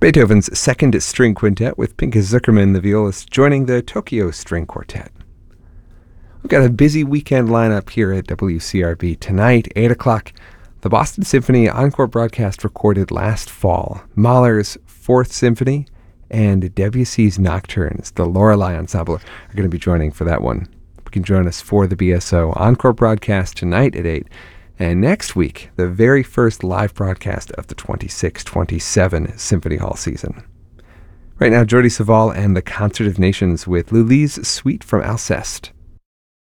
Beethoven's Second String Quintet with Pinka Zuckerman, the violist, joining the Tokyo String Quartet. We've got a busy weekend lineup here at WCRB. Tonight, 8 o'clock, the Boston Symphony encore broadcast recorded last fall. Mahler's Fourth Symphony and Debussy's Nocturnes, the Lorelei Ensemble, are going to be joining for that one. You can join us for the BSO encore broadcast tonight at 8. And next week, the very first live broadcast of the 26-27 Symphony Hall season. Right now, Jordi Savall and the Concert of Nations with Lully's Suite from Alceste.